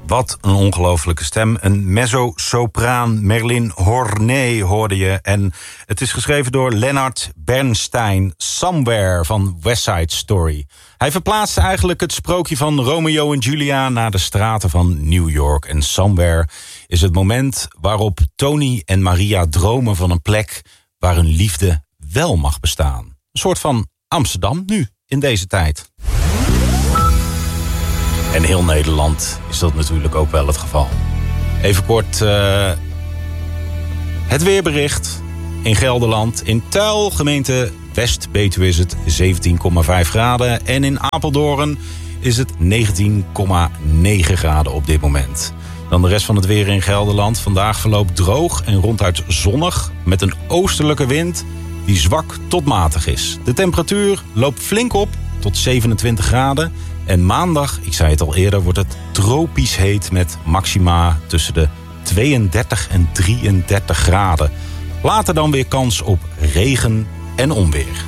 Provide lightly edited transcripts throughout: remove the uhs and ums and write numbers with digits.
Wat een ongelofelijke stem. Een mezzo-sopraan, Merlin Hornet hoorde je. En het is geschreven door Leonard Bernstein, Somewhere van West Side Story. Hij verplaatste eigenlijk het sprookje van Romeo en Julia naar de straten van New York. En Somewhere is het moment waarop Tony en Maria dromen van een plek waar hun liefde wel mag bestaan. Een soort van Amsterdam nu, in deze tijd. En heel Nederland is dat natuurlijk ook wel het geval. Even kort het weerbericht. In Gelderland, in Tuil, gemeente West-Betuwe is het 17,5 graden. En in Apeldoorn is het 19,9 graden op dit moment. Dan de rest van het weer in Gelderland. Vandaag verloopt droog en ronduit zonnig met een oostelijke wind die zwak tot matig is. De temperatuur loopt flink op tot 27 graden. En maandag, ik zei het al eerder, wordt het tropisch heet met maxima tussen de 32 en 33 graden. Later dan weer kans op regen en onweer.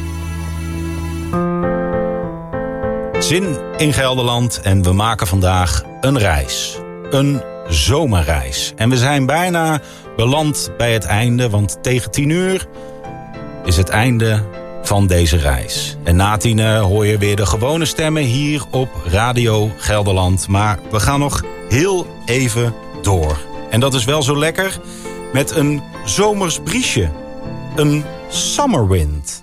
Zin in Gelderland en we maken vandaag een reis. Een zomerreis. En we zijn bijna beland bij het einde, want tegen 10 uur is het einde van deze reis. En na 10 hoor je weer de gewone stemmen hier op Radio Gelderland. Maar we gaan nog heel even door. En dat is wel zo lekker met een zomers briesje. Een summer wind.